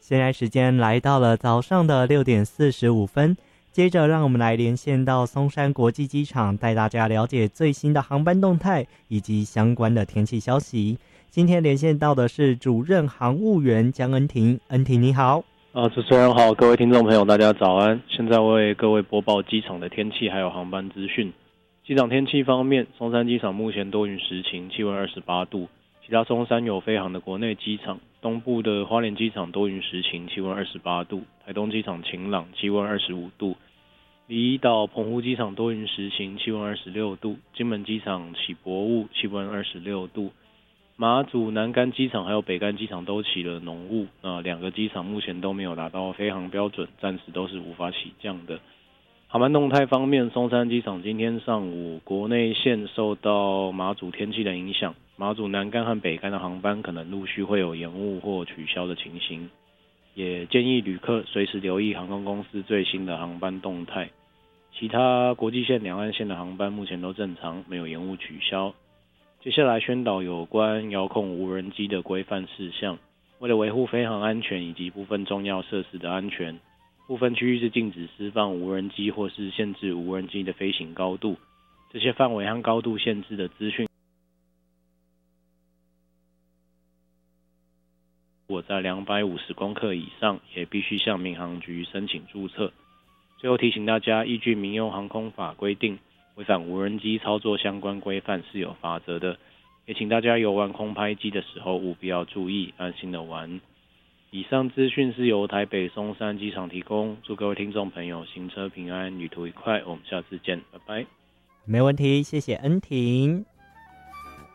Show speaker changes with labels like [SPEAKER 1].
[SPEAKER 1] 现在时间来到了早上的6:45，接着让我们来连线到松山国际机场，带大家了解最新的航班动态以及相关的天气消息。今天连线到的是主任航务员江恩婷，恩婷你好。
[SPEAKER 2] 主持人好，各位听众朋友大家早安。现在为各位播报机场的天气还有航班资讯。机场天气方面，松山机场目前多云时晴，气温28度。其他松山有飞航的国内机场，东部的花莲机场多云时晴，气温28度；台东机场晴朗，气温25度；离岛澎湖机场多云时晴，气温26度；金门机场起薄雾，气温26度；马祖南竿机场还有北竿机场都起了浓雾，两个机场目前都没有达到飞航标准，暂时都是无法起降的。航班动态方面，松山机场今天上午国内线受到马祖天气的影响，马祖南竿和北竿的航班可能陆续会有延误或取消的情形，也建议旅客随时留意航空公司最新的航班动态。其他国际线、两岸线的航班目前都正常，没有延误取消。接下来宣导有关遥控无人机的规范事项，为了维护飞航安全以及部分重要设施的安全，部分区域是禁止释放无人机或是限制无人机的飞行高度，这些范围和高度限制的资讯我在250公克以上，也必须向民航局申请注册。最后提醒大家，依据民用航空法规定，违反无人机操作相关规范是有罚则的，也请大家游玩空拍机的时候务必要注意，安心的玩。以上资讯是由台北松山机场提供，祝各位听众朋友行车平安，旅途愉快，我们下次见，拜拜。
[SPEAKER 1] 没问题，谢谢恩婷。